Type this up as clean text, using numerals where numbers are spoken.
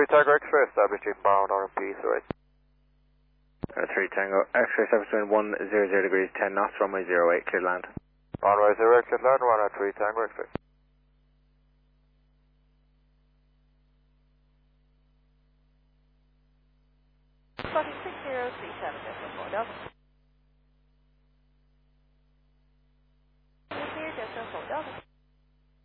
3 Tiger X-ray, establishing bound on a piece, right? 3 Tango, X-ray surface wind 100 degrees, 10 knots, runway 08, clear land. Runway 08, clear land, 103 Tango X-ray. Spotting 6037,